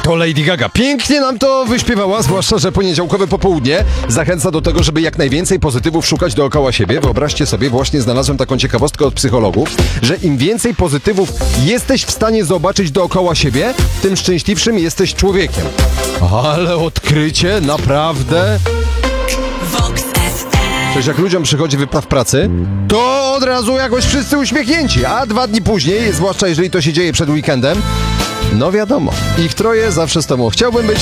To Lady Gaga pięknie nam to wyśpiewała, zwłaszcza, że poniedziałkowe popołudnie zachęca do tego, żeby jak najwięcej pozytywów szukać dookoła siebie. Wyobraźcie sobie, właśnie znalazłem taką ciekawostkę od psychologów, że im więcej pozytywów jesteś w stanie zobaczyć dookoła siebie, tym szczęśliwszym jesteś człowiekiem. Ale odkrycie, naprawdę... Przecież jak ludziom przychodzi wypraw pracy, to od razu jakoś wszyscy uśmiechnięci, a 2 dni później, zwłaszcza jeżeli to się dzieje przed weekendem, no wiadomo, ich troje zawsze z tobą. Chciałbym być